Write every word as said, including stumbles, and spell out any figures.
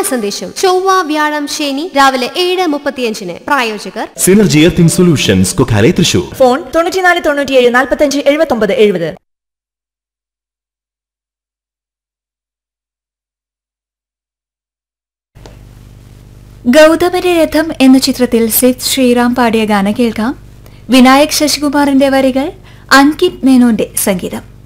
സന്ദേശം ചൊവ്വ വ്യാഴം ശനി രാവിലെ ഏഴ് മുപ്പത്തിയഞ്ചിന്. പ്രായോജകർ synergy earthing solutions Kokkalai Thrissur. Phone തൊണ്ണൂറ്റിനാല് തൊണ്ണൂറ്റിയേഴ് നാൽപ്പത്തഞ്ച് എഴുപത്തൊമ്പത് എഴുപത്. ഗൗതമന്റെ രഥം എന്ന ചിത്രത്തിൽ സിദ് ശ്രീറാം പാടിയ ഗാനം കേൾക്കാം. വിനായക് ശശികുമാറിന്റെ വരികൾ, അങ്കിത് മേനോന്റെ സംഗീതം.